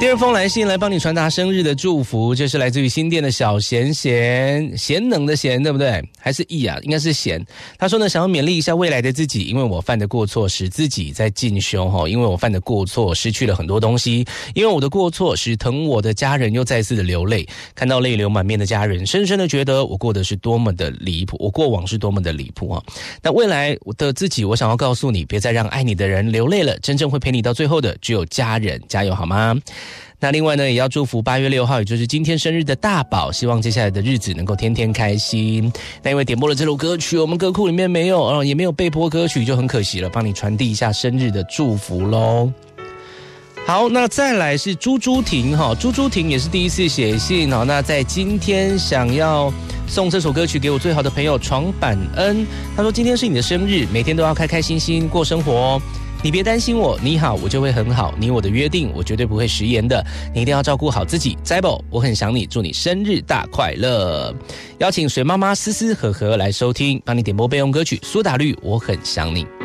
第二封来信来帮你传达生日的祝福，这是来自于新店的小贤贤，贤能的贤，对不对？还是义啊？应该是贤。他说呢，想要勉励一下未来的自己，因为我犯的过错使自己在进修，因为我犯的过错失去了很多东西，因为我的过错使疼我的家人又再次的流泪，看到泪流满面的家人，深深的觉得我过得是多么的离谱，我过往是多么的离谱啊！那未来的自己，我想要告诉你，别再让爱你的人流泪了，真正会陪你到最后的只有家人，加油好吗？那另外呢，也要祝福8月6号，也就是今天生日的大宝，希望接下来的日子能够天天开心。那因为点播了这首歌曲，我们歌库里面没有，也没有备播歌曲，就很可惜了，帮你传递一下生日的祝福咯。好，那再来是朱朱婷哈，朱朱婷也是第一次写信哈，那在今天想要送这首歌曲给我最好的朋友床板恩，他说今天是你的生日，每天都要开开心心过生活哦。你别担心我，你好我就会很好，你我的约定我绝对不会食言的，你一定要照顾好自己，再宝我很想你，祝你生日大快乐。邀请水妈妈思思和和来收听，帮你点播备用歌曲苏打绿我很想你。